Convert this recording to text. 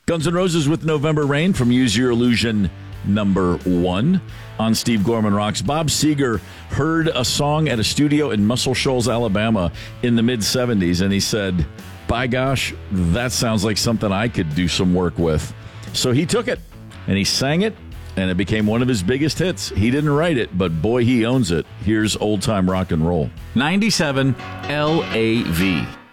Guns N' Roses with November Rain from Use Your Illusion #1 on Steve Gorman Rocks. Bob Seger heard a song at a studio in Muscle Shoals, Alabama in the mid-'70s, and he said, by gosh, that sounds like something I could do some work with. So he took it, and he sang it, and it became one of his biggest hits. He didn't write it, but boy, he owns it. Here's Old Time Rock and Roll. 97 LAV.